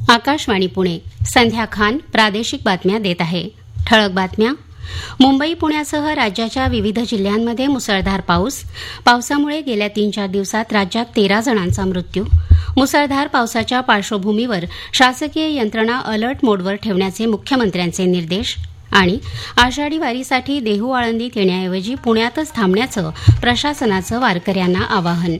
आकाशवाणी पुणे. संध्या खान प्रादेशिक बातम्या देत आहे. ठळक बातम्या. मुंबई पुण्यासह राज्याच्या विविध जिल्ह्यांमध्ये मुसळधार पावसामुळे गेल्या 3-4 दिवसात राज्यात 13 जणांचा मृत्यू. मुसळधार पावसाच्या पार्श्वभूमीवर शासकीय यंत्रणा अलर्ट मोडवर ठेवण्याचे मुख्यमंत्र्यांचे निर्देश. आणि आषाढी वारीसाठी देहू आळंदीत येण्याऐवजी पुण्यातच थांबण्याचं प्रशासनाचं वारकऱ्यांना आवाहन.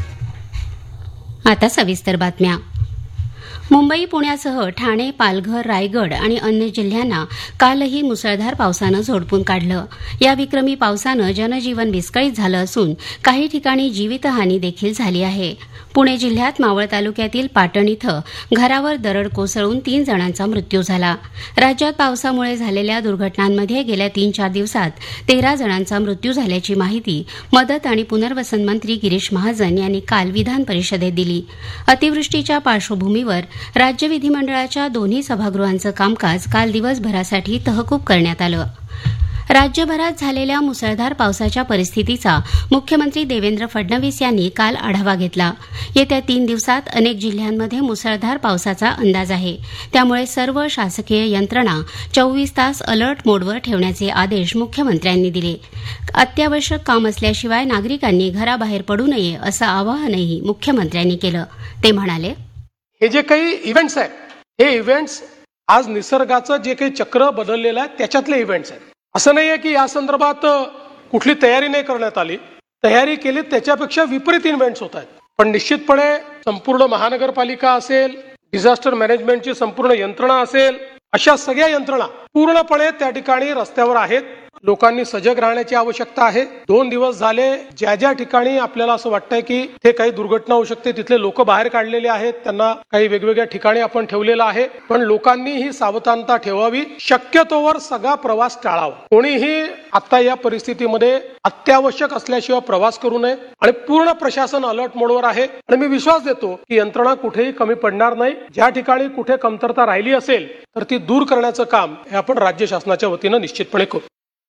आता सविस्तर बातम्या. मुंबई पुण्यासह ठाणे, पालघर, रायगड आणि अन्य जिल्ह्यांना कालही मुसळधार पावसानं झोडपून काढलं. या विक्रमी पावसानं जनजीवन विस्कळीत झालं असून काही ठिकाणी जीवितहानी देखील झाली आहे. पुणे जिल्ह्यात मावळ तालुक्यातील पाटण इथं घरावर दरड कोसळून 3 जणांचा मृत्यू झाला. राज्यात पावसामुळे झालेल्या दुर्घटनांमध्ये गेल्या 3-4 दिवसात 13 जणांचा मृत्यू झाल्याची माहिती मदत आणि पुनर्वसन मंत्री गिरीश महाजन यांनी काल विधान परिषदेत दिली. अतिवृष्टीच्या पार्श्वभूमीवर राज्य विधिमंडळाच्या दोन्ही सभागृहांचं कामकाज काल दिवसभरासाठी तहकूब करण्यात आलं. राज्यभरात झालेल्या मुसळधार पावसाच्या परिस्थितीचा मुख्यमंत्री देवेंद्र फडणवीस यांनी काल आढावा घेतला. येत्या 3 दिवसात अनेक जिल्ह्यांमध्ये मुसळधार पावसाचा अंदाज आहे. त्यामुळे सर्व शासकीय यंत्रणा 24 तास अलर्ट मोडवर ठेवण्याचे आदेश मुख्यमंत्र्यांनी दिले. अत्यावश्यक काम असल्याशिवाय नागरिकांनी घराबाहेर पडू नये असं आवाहनही मुख्यमंत्र्यांनी केलं. ते म्हणाले, हे जे काही इव्हेंट्स आहेत, हे इव्हेंट्स आज निसर्गाचं जे काही चक्र बदललेलं आहे त्याच्यातले इव्हेंट्स आहेत. असं नाहीये की या संदर्भात कुठली तयारी नाही करण्यात आली. तयारी केली त्याच्यापेक्षा विपरीत इव्हेंट्स होत आहेत. पण निश्चितपणे संपूर्ण महानगरपालिका असेल, डिझास्टर मॅनेजमेंटची संपूर्ण यंत्रणा असेल, अशा सगळ्या यंत्रणा पूर्णपणे त्या ठिकाणी रस्त्यावर आहेत. लोकांनी सजग राहण्याची आवश्यकता आहे. 2 दिवस झाले ज्या ज्या ठिकाणी आपल्याला असं वाटतंय की ते काही दुर्घटना होऊ शकते तिथले लोक बाहेर काढलेले आहेत. त्यांना काही वेगवेगळ्या ठिकाणी आपण ठेवलेलं आहे. पण लोकांनी ही सावधानता ठेवावी. शक्यतोवर सगळा प्रवास टाळावा. कोणीही आता या परिस्थितीमध्ये अत्यावश्यक असल्याशिवाय प्रवास करू नये. आणि पूर्ण प्रशासन अलर्ट मोडवर आहे. आणि मी विश्वास देतो की यंत्रणा कुठेही कमी पडणार नाही. ज्या ठिकाणी कुठे कमतरता राहिली असेल तर ती दूर करण्याचं काम हे आपण राज्य शासनाच्या वतीनं निश्चितपणे करू.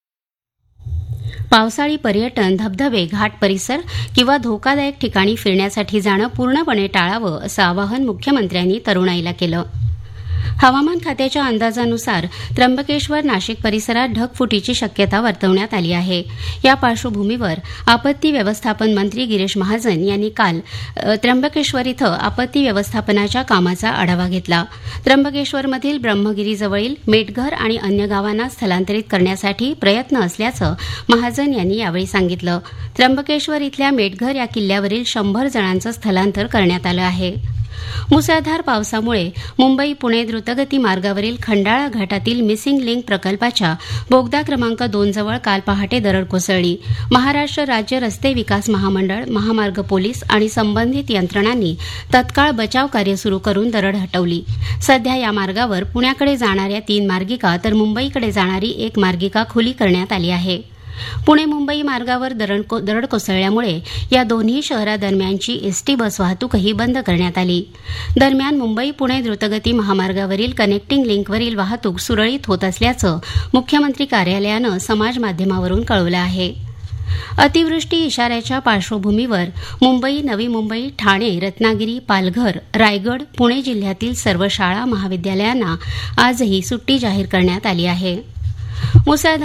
पावसाळी पर्यटन, धबधबे, घाट परिसर किंवा धोकादायक ठिकाणी फिरण्यासाठी जाणं पूर्णपणे टाळावं असं आवाहन मुख्यमंत्र्यांनी तरुणाईला केलं. हवामान खात्याच्या अंदाजानुसार त्र्यंबकेश्वर, नाशिक परिसरात ढगफुटीची शक्यता वर्तवण्यात आली आहे. या पार्श्वभूमीवर आपत्ती व्यवस्थापन मंत्री गिरीश महाजन यांनी काल त्र्यंबकेश्वर इथं आपत्ती व्यवस्थापनाच्या कामाचा आढावा घेतला. त्र्यंबकेश्वरमधील ब्रह्मगिरीजवळील मेटघर आणि अन्य गावांना स्थलांतरित करण्यासाठी प्रयत्न असल्याचं महाजन यांनी यावेळी सांगितलं. त्र्यंबकेश्वर इथल्या मेटघर या किल्ल्यावरील 100 जणांचं स्थलांतर करण्यात आलं आहे. मुसळधार पावसामुळे मुंबई पुणे द्रुतगती मार्गावरील खंडाळा घाटातील मिसिंग लिंक प्रकल्पाच्या बोगदा क्रमांक 2 जवळ काल पहाटे दरड कोसळली. महाराष्ट्र राज्य रस्ते विकास महामंडळ, महामार्ग पोलीस आणि संबंधित यंत्रणांनी तत्काळ बचाव कार्य सुरू करून दरड हटवली. सध्या या मार्गावर पुण्याकडे जाणाऱ्या 3 मार्गिका तर मुंबईकडे जाणारी 1 मार्गिका खुली करण्यात आली आहे. पुणे मुंबई मार्गावर दरड कोसळल्यामुळे या दोन्ही शहरादरम्यानची एसटी बस वाहतूकही बंद करण्यात आली. दरम्यान मुंबई पुणे द्रुतगती महामार्गावरील कनेक्टिंग लिंकवरील वाहतूक सुरळीत होत असल्याचं मुख्यमंत्री कार्यालयानं समाज माध्यमावरून कळवलं आहे. अतिवृष्टी इशाऱ्याच्या पार्श्वभूमीवर मुंबई, नवी मुंबई, ठाणे, रत्नागिरी, पालघर, रायगड, पुणे जिल्ह्यातील सर्व शाळा महाविद्यालयांना आजही सुट्टी जाहीर करण्यात आली आहे.